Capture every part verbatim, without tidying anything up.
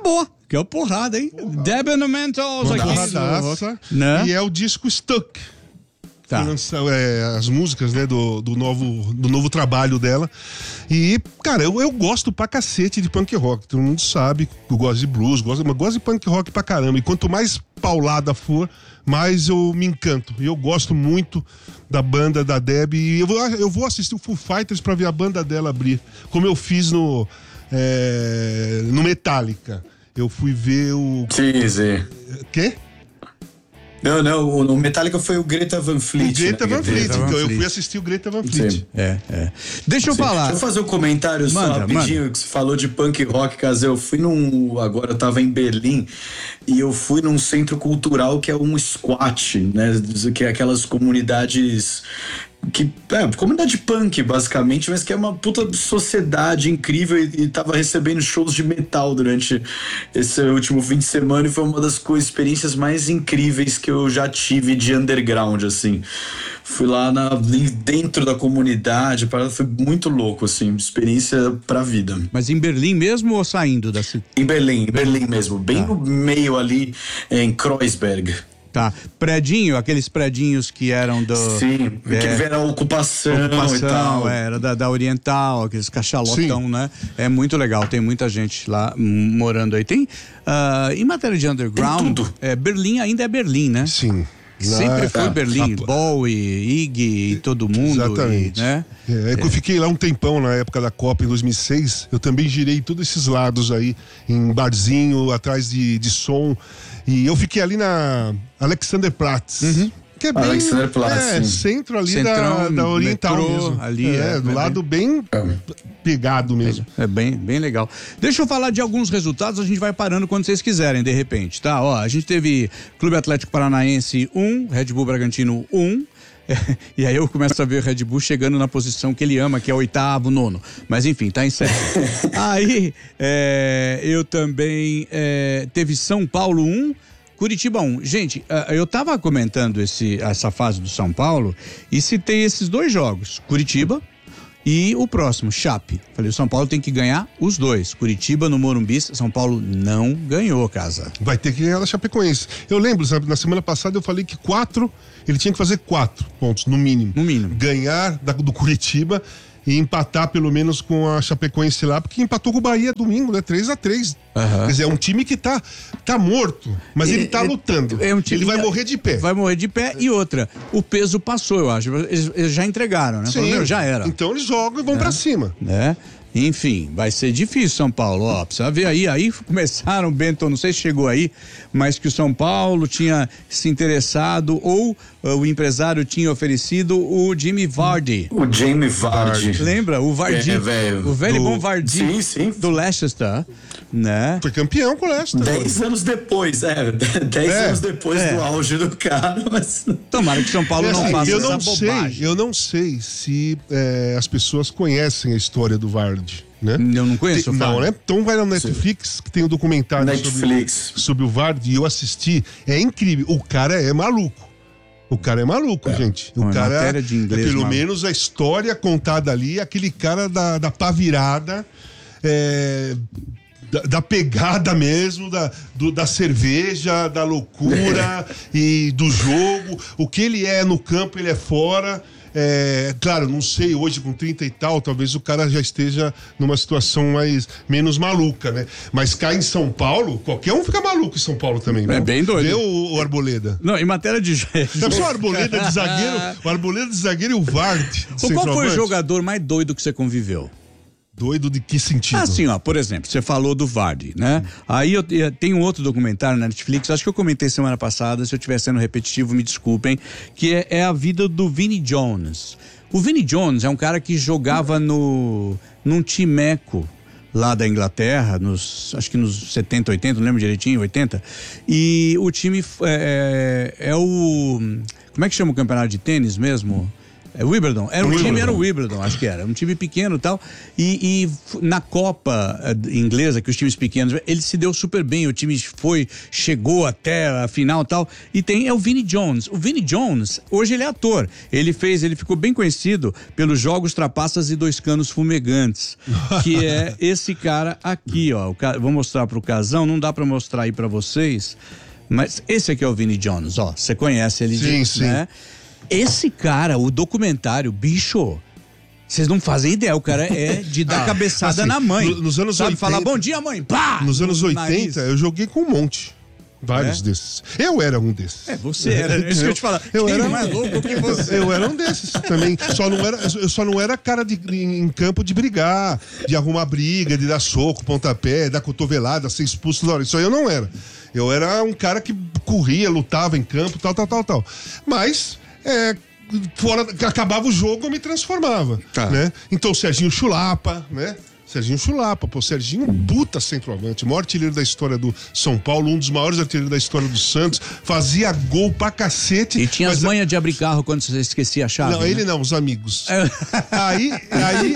acabou. Que é uma porrada, hein? Deb and the Mentals aqui. Porradaça, né? E é o disco Stuck. Tá. Lança, é, as músicas, né, do, do, novo, do novo trabalho dela. E, cara, eu, eu gosto pra cacete de punk rock. Todo mundo sabe que eu gosto de blues, gosto, mas gosto de punk rock pra caramba. E quanto mais paulada for, mais eu me encanto. E eu gosto muito da banda da Deb. E eu vou, eu vou assistir o Foo Fighters pra ver a banda dela abrir. Como eu fiz no, é, no Metallica. Eu fui ver o... Sim, sim. Quê? Não, não, o Metallica foi o Greta Van Fleet. O Greta né? Van Fleet, Greta Van então eu Fleet. fui assistir o Greta Van Fleet. Sim. É, é. Deixa eu Sim. falar. Deixa eu fazer um comentário Manda, só rapidinho, manda. que você falou de punk rock, Casé. Eu fui num... Agora eu tava em Berlim e eu fui num centro cultural que é um squat, né? Que é aquelas comunidades... que é comunidade punk basicamente, mas que é uma puta sociedade incrível e, e tava recebendo shows de metal durante esse último fim de semana e foi uma das co- experiências mais incríveis que eu já tive de underground, assim. Fui lá na, dentro da comunidade, a parada foi muito louco, assim, experiência pra vida. Mas em Berlim mesmo ou saindo da cidade? Em Berlim, em Berlim mesmo, bem no meio ali, em Kreuzberg. Tá. Predinho, aqueles predinhos que eram do... Sim, que é, era ocupação, e ocupação, tal. é, era da, da Oriental, aqueles cachalotão, Sim. né? É muito legal, tem muita gente lá hum, morando aí. Tem, ah, em matéria de underground, tudo. é, Berlim ainda é Berlim, né? Sim. Sempre Na- foi tá. Berlim, A- Bowie, Iggy e todo mundo. Exatamente. E, né? É, é que eu fiquei lá um tempão na época da Copa em dois mil e seis. Eu também girei todos esses lados aí, em barzinho, atrás de, de som. E eu fiquei ali na Alexanderplatz. Que é bem. Alexanderplatz, é, sim. centro ali Centrão, da, da Oriental metrô, mesmo. ali, é, é, do é lado bem pegado mesmo. É bem, bem legal. Deixa eu falar de alguns resultados, a gente vai parando quando vocês quiserem, de repente, tá? Ó, a gente teve Clube Atlético Paranaense um, Red Bull Bragantino um. E aí eu começo a ver o Red Bull chegando na posição que ele ama, que é oitavo, nono. Mas enfim, tá em sétimo. Aí é, eu também é, teve São Paulo um, Curitiba um. Gente, eu tava comentando esse, essa fase do São Paulo e citei esses dois jogos, Curitiba e o próximo, Chape. Falei, o São Paulo tem que ganhar os dois. Curitiba no Morumbi, São Paulo não ganhou, casa. Vai ter que ganhar da Chapecoense. Eu lembro, sabe, na semana passada eu falei que quatro, ele tinha que fazer quatro pontos, no mínimo. No mínimo. Ganhar da, do Curitiba e empatar pelo menos com a Chapecoense lá, porque empatou com o Bahia domingo, né? três a três. Uhum. Quer dizer, é um time que tá, tá morto, mas ele tá É- lutando. é um time ele vai que- morrer de pé. Vai morrer de pé. E outra, o peso passou, eu acho. Eles, eles já entregaram, né? Sim. Falaram, meu, já era. Então eles jogam e vão pra cima. Né? Enfim, vai ser difícil São Paulo, ó, precisa ver aí, aí começaram, Bento, não sei se chegou aí, mas que o São Paulo tinha se interessado ou uh, o empresário tinha oferecido o Jimmy Vardy. O Jamie Vardy. Lembra? O Vardy. É, velho. O velho Do- bom Vardy. Sim, sim. Do Leicester, né? Foi campeão com o Leicester. Dez anos depois, é, dez É, anos depois é. do auge do cara, mas... Tomara que São Paulo É não assim, faça eu essa não bobagem. sei, eu não sei se é, as pessoas conhecem a história do Vardy, né? Eu não conheço Tem- o Não, Vardy. né? Então vai na Netflix, que tem um documentário Netflix. sobre, sobre o Vardy, e eu assisti. É incrível. O cara é maluco. O cara é maluco, gente. O Bom, em cara matéria de inglês, é pelo maluco. menos a história contada ali, aquele cara da, da pá virada, é, da, da pegada mesmo, da, do- da cerveja, da loucura e do jogo. O que ele é no campo, ele é fora. É, claro, não sei, hoje com trinta e tal, talvez o cara já esteja numa situação mais, menos maluca, né? Mas cá em São Paulo, qualquer um fica maluco em São Paulo também. É viu? bem doido. Vê o, o Arboleda. Não, em matéria de... Já pensou o Arboleda de zagueiro? O Arboleda de zagueiro e o Vardy. Qual foi o centroavante? jogador mais doido que você conviveu? Doido de que sentido? Assim, ó, por exemplo, você falou do Vardy, né? Aí eu, eu tenho um outro documentário na Netflix, acho que eu comentei semana passada, se eu estiver sendo repetitivo, me desculpem, que é, é a vida do Vinnie Jones. O Vinnie Jones é um cara que jogava no num timeco lá da Inglaterra, nos, acho que nos setenta, oitenta, não lembro direitinho, oitenta, e o time é, é o... Como é que chama o campeonato de tênis mesmo? É Wimbledon. Era um Wimbledon. time, era o Wimbledon, acho que era. Um time pequeno e tal. E, e na Copa inglesa, que os times pequenos, ele se deu super bem. O time foi, chegou até a final e tal. E tem é o Vinnie Jones. O Vinnie Jones, hoje ele é ator. Ele fez, ele ficou bem conhecido pelos Jogos Trapaças e Dois Canos Fumegantes. Que é esse cara aqui, ó. O, vou mostrar pro Casão, não dá pra mostrar aí pra vocês. Mas esse aqui é o Vinnie Jones, ó. Você conhece ele, sim, de, sim. né? Esse cara, o documentário, bicho, vocês não fazem ideia, o cara é de dar Ah, cabeçada assim, na mãe. no- nos anos sabe, oitenta falar bom dia, mãe, pá! Nos anos no oitenta, nariz. eu joguei com um monte. Vários É? desses. Eu era um desses. É, você era, é isso que eu te falar. Eu Quem era mais louco que você? Eu era um desses também. Só não era, eu só não era cara de, em, em campo de brigar, de arrumar briga, de dar soco, pontapé, dar cotovelada, ser expulso. Não, isso aí eu não era. Eu era um cara que corria, lutava em campo, tal, tal, tal, tal. Mas, é, fora, acabava o jogo, eu me transformava. Tá. Né? Então, o Serginho Chulapa, né? Serginho Chulapa, pô, Serginho, puta centroavante, maior artilheiro da história do São Paulo, um dos maiores artilheiros da história do Santos, fazia gol pra cacete. E tinha as mas- manhas de abrir carro quando você esquecia a chave. Não, né? ele não, os amigos. Aí, aí,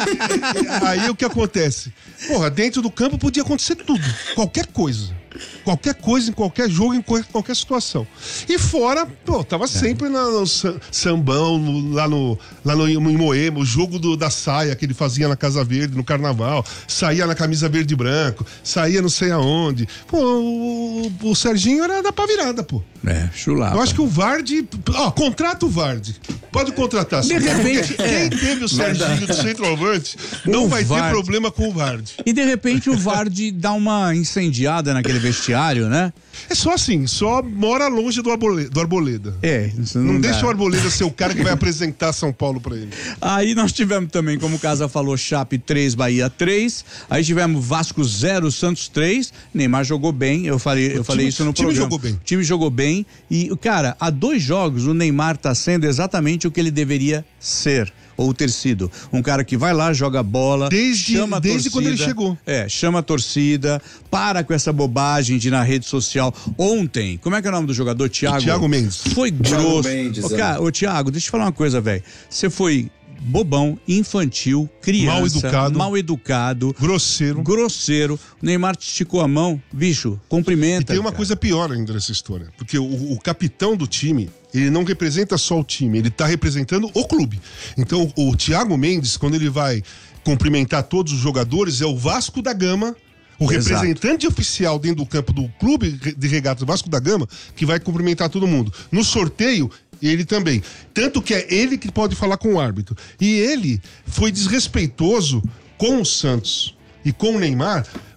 aí o que acontece? Porra, dentro do campo podia acontecer tudo, qualquer coisa. Qualquer coisa, em qualquer jogo, em qualquer, qualquer situação. E fora, pô, tava sempre na- no sam- sambão, no- lá no, lá no, em Moema, o jogo do- da saia que ele fazia na Casa Verde, no Carnaval, saía na camisa verde e branco, saía não sei aonde. Pô, o, o- o Serginho era da pá virada, pô. É, chulapa. Eu acho que o Vardy. Ó, contrata o Vardy. Pode contratar. De sim. repente, Quem é. teve o Serginho de centroavante não O vai ter Vardy. problema com o Vardy. E de repente o Vardy dá uma incendiada naquele vestiário, né? É só assim, só mora longe do Arboleda. Do Arboleda. É, isso Não, não, dá. deixa o Arboleda ser o cara que vai apresentar São Paulo pra ele. Aí nós tivemos também, como o Casa falou, Chape três, Bahia três. Aí tivemos Vasco zero, Santos três. Neymar jogou bem, eu falei, eu falei time- isso no o time programa. jogou bem. O time jogou bem. E, cara, há dois jogos o Neymar tá sendo exatamente o que ele deveria ser. Ou ter sido. Um cara que vai lá, joga bola, Desde- chama a desde torcida. quando ele chegou. É, chama a torcida, para com essa bobagem de ir na rede social. Ontem, como é que é o nome do jogador? Thiago? Thiago Mendes. Foi grosso. Mendes, Ô, é. cara, ô, Thiago, deixa eu te falar uma coisa, velho. Você foi bobão, infantil, criança, Mal educado. mal educado, Grosseiro. grosseiro. O Neymar te esticou a mão, bicho, cumprimenta. E tem uma cara. coisa pior ainda nessa história. Porque o, o capitão do time, ele não representa só o time, ele tá representando o clube. Então, o, o Thiago Mendes, quando ele vai cumprimentar todos os jogadores, é o Vasco da Gama, o Exato. representante oficial dentro do campo do clube de regatas Vasco da Gama, que vai cumprimentar todo mundo. No sorteio, ele também. Tanto que é ele que pode falar com o árbitro. E ele foi desrespeitoso com o Santos e com o Neymar,